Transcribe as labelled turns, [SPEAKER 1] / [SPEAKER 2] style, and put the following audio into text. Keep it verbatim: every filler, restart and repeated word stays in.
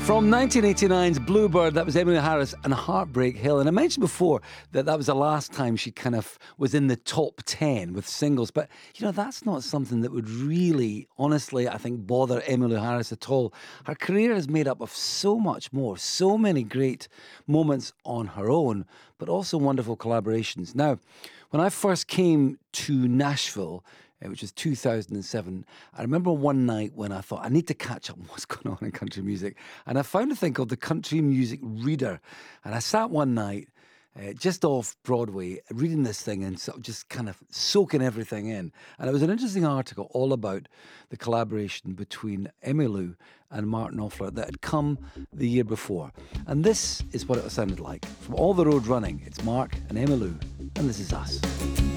[SPEAKER 1] From nineteen eighty-nine's Bluebird, that was Emmylou Harris and Heartbreak Hill. And I mentioned before that that was the last time she kind of was in the top ten with singles. But, you know, that's not something that would really, honestly, I think, bother Emmylou Harris at all. Her career is made up of so much more, so many great moments on her own, but also wonderful collaborations. Now, when I first came to Nashville, uh, which was two thousand seven, I remember one night when I thought, I need to catch up on what's going on in country music. And I found a thing called the Country Music Reader. And I sat one night uh, just off Broadway reading this thing and sort of just kind of soaking everything in. And it was an interesting article all about the collaboration between Emmylou and Martin Knopfler that had come the year before. And this is what it sounded like. From All the Road Running, it's Mark and Emmylou, and this is Us.